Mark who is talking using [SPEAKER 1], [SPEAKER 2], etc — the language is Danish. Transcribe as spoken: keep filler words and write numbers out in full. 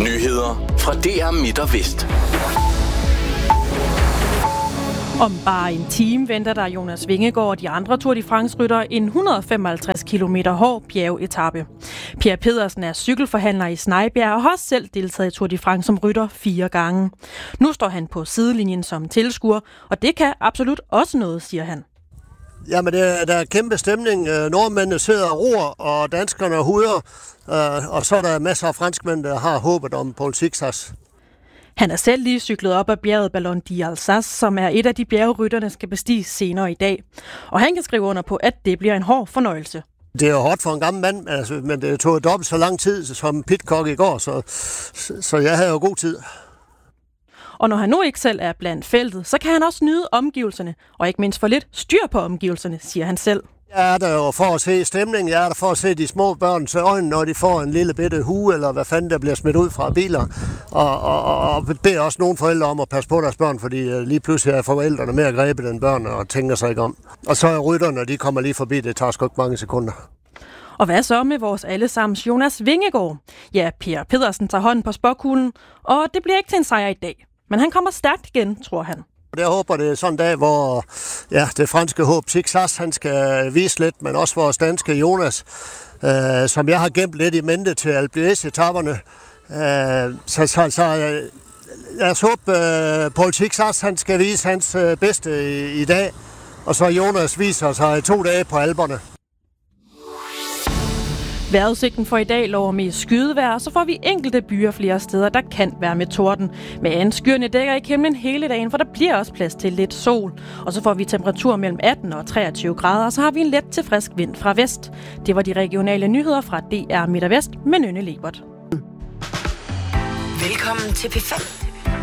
[SPEAKER 1] Nyheder fra D R Midt og Vest.
[SPEAKER 2] Om bare en time venter der Jonas Vingegaard og de andre Tour de France-ryttere en et hundrede og femoghalvtreds kilometer hård bjergetape. Per Pedersen er cykelforhandler i Snejbjerg og har også selv deltaget i Tour de France som rytter fire gange. Nu står han på sidelinjen som tilskuer, og det kan absolut også noget, siger han.
[SPEAKER 3] Jamen, det er, der er kæmpe stemning. Nordmændene sidder og roer, og danskerne huder, og så er der masser af franskmænd, der har håbet om Paul Sixas.
[SPEAKER 2] Han er selv lige cyklet op ad bjerget Ballon d'Alsace, som er et af de bjergrytterne skal bestige senere i dag. Og han kan skrive under på, at det bliver en hård fornøjelse.
[SPEAKER 3] Det er jo hårdt for en gammel mand, altså, men det tog dobbelt så lang tid som Pitcock i går, så, så jeg havde jo god tid.
[SPEAKER 2] Og når han nu ikke selv er blandt feltet, så kan han også nyde omgivelserne, og ikke mindst få lidt styr på omgivelserne, siger han selv.
[SPEAKER 3] Jeg er der jo for at se stemningen, jeg er der for at se de små børns øjne, når de får en lille bitte hue, eller hvad fanden der bliver smidt ud fra biler. Og, og, og beder også nogle forældre om at passe på deres børn, fordi lige pludselig er forældrene mere grebet end børn og tænker sig ikke om. Og så er rytterne, de kommer lige forbi, det tager sgu ikke mange sekunder.
[SPEAKER 2] Og hvad så med vores allesammens Jonas Vingegaard? Ja, Per Pedersen tager hånden på spåkuglen, og det bliver ikke til en sejr i dag. Men han kommer stærkt igen, tror han.
[SPEAKER 3] Jeg håber, det er sådan en dag, hvor ja, det franske håb Sixas, han skal vise lidt, men også vores danske Jonas, øh, som jeg har gemt lidt i mente til Alpe d'Huez-etapperne. Øh, så så, så jeg, jeg håber, øh, Paul Sixas, han skal vise hans øh, bedste i, i dag, og så Jonas viser sig to dage på Alperne.
[SPEAKER 2] Vejrudsigten for i dag lover mest skydevejr, og så får vi enkelte byer flere steder, der kan være med torden. Men skyerne dækker ikke himlen hele dagen, for der bliver også plads til lidt sol. Og så får vi temperatur mellem atten og treogtyve grader, og så har vi en let til frisk vind fra vest. Det var de regionale nyheder fra D R Midt og Vest med Nynne Lebert.
[SPEAKER 4] Velkommen til P fem.